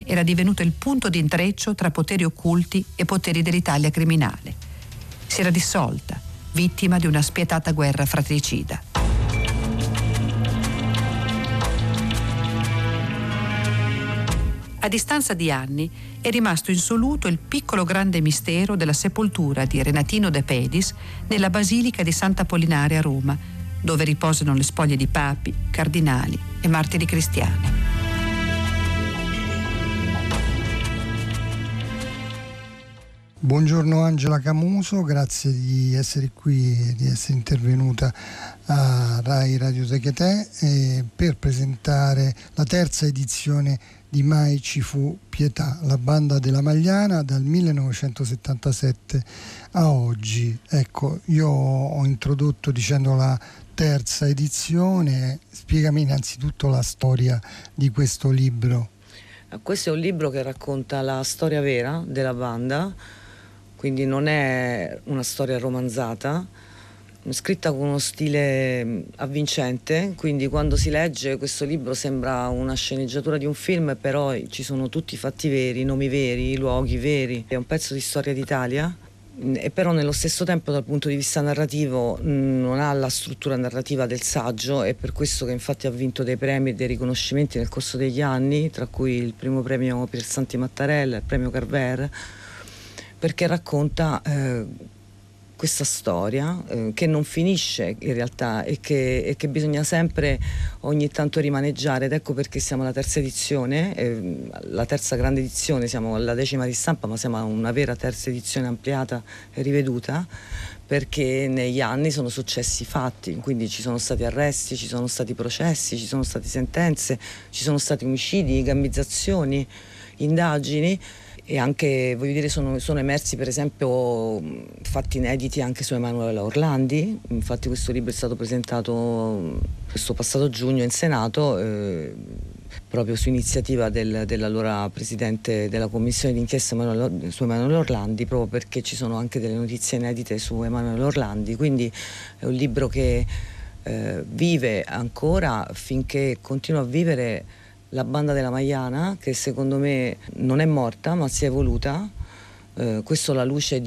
era divenuto il punto di intreccio tra poteri occulti e poteri dell'Italia criminale. Si era dissolta, vittima di una spietata guerra fratricida. A distanza di anni è rimasto insoluto il piccolo grande mistero della sepoltura di Renatino De Pedis nella Basilica di Sant'Apollinare a Roma, dove riposano le spoglie di papi, cardinali e martiri cristiani. Buongiorno Angela Camuso, grazie di essere qui, di essere intervenuta a Rai Radio Teghetè per presentare la terza edizione di Mai ci fu pietà, la banda della Magliana dal 1977 a oggi. Ecco, io ho introdotto dicendo la terza edizione, spiegami innanzitutto la storia di questo libro. Questo è un libro che racconta la storia vera della banda, quindi non è una storia romanzata, scritta con uno stile avvincente, quindi quando si legge questo libro sembra una sceneggiatura di un film, però ci sono tutti i fatti veri, i nomi veri, i luoghi veri. È un pezzo di storia d'Italia, e però nello stesso tempo dal punto di vista narrativo non ha la struttura narrativa del saggio, è per questo che infatti ha vinto dei premi e dei riconoscimenti nel corso degli anni, tra cui il primo premio Pier Santi Mattarella, il premio Carver, perché racconta questa storia che non finisce in realtà e che bisogna sempre ogni tanto rimaneggiare, ed ecco perché siamo alla terza edizione, la terza grande edizione, siamo alla 10ª ristampa, ma siamo a una vera terza edizione ampliata e riveduta, perché negli anni sono successi fatti, quindi ci sono stati arresti, ci sono stati processi, ci sono state sentenze, ci sono stati omicidi, gambizzazioni, indagini. E anche, voglio dire, sono emersi per esempio fatti inediti anche su Emanuele Orlandi. Infatti questo libro è stato presentato questo passato giugno in Senato proprio su iniziativa dell'allora presidente della commissione d'inchiesta su Emanuele Orlandi, proprio perché ci sono anche delle notizie inedite su Emanuele Orlandi. Quindi è un libro che vive ancora finché continua a vivere la banda della Magliana, che secondo me non è morta ma si è evoluta. Questo alla luce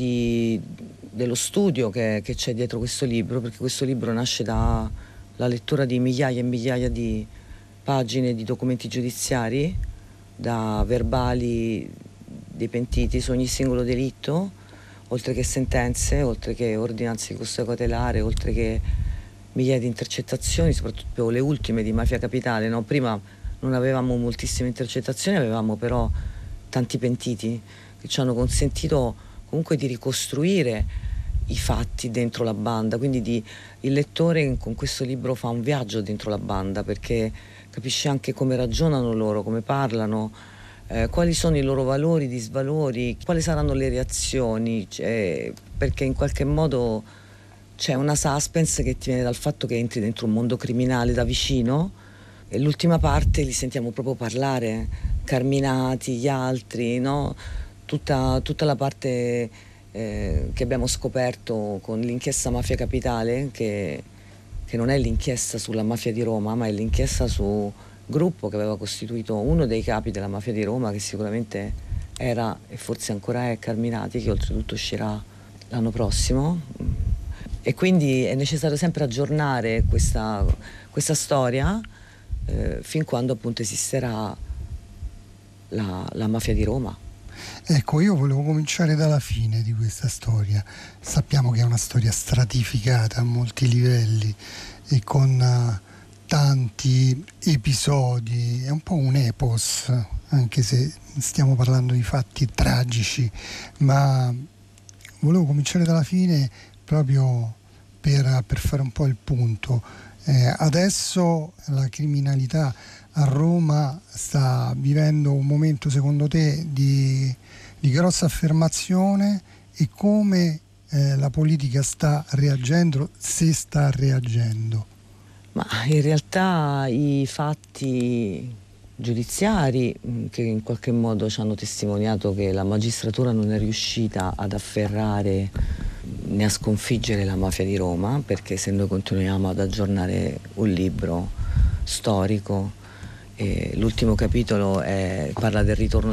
dello studio che c'è dietro questo libro, perché questo libro nasce dalla lettura di migliaia e migliaia di pagine di documenti giudiziari, da verbali dei pentiti su ogni singolo delitto, oltre che sentenze, oltre che ordinanze di custodia cautelare, oltre che migliaia di intercettazioni, soprattutto le ultime di Mafia Capitale, no? Prima non avevamo moltissime intercettazioni, avevamo però tanti pentiti che ci hanno consentito comunque di ricostruire i fatti dentro la banda, quindi il lettore con questo libro fa un viaggio dentro la banda, perché capisce anche come ragionano loro, come parlano, quali sono i loro valori, disvalori, quali saranno le reazioni, perché in qualche modo c'è una suspense che ti viene dal fatto che entri dentro un mondo criminale da vicino. E l'ultima parte li sentiamo proprio parlare, Carminati, gli altri, no? Tutta la parte che abbiamo scoperto con l'inchiesta Mafia Capitale, che non è l'inchiesta sulla mafia di Roma, ma è l'inchiesta su gruppo che aveva costituito uno dei capi della mafia di Roma, che sicuramente era e forse ancora è Carminati, che oltretutto uscirà l'anno prossimo. E quindi è necessario sempre aggiornare questa storia fin quando appunto esisterà la mafia di Roma. Ecco, io volevo cominciare dalla fine di questa storia. Sappiamo che è una storia stratificata a molti livelli e con tanti episodi, è un po' un epos, anche se stiamo parlando di fatti tragici, ma volevo cominciare dalla fine proprio per fare un po' il punto. Adesso la criminalità a Roma sta vivendo un momento, secondo te, di grossa affermazione, e come la politica sta reagendo, se sta reagendo? Ma in realtà i fatti giudiziari che in qualche modo ci hanno testimoniato che la magistratura non è riuscita ad afferrare né a sconfiggere la mafia di Roma, perché se noi continuiamo ad aggiornare un libro storico, l'ultimo capitolo parla del ritorno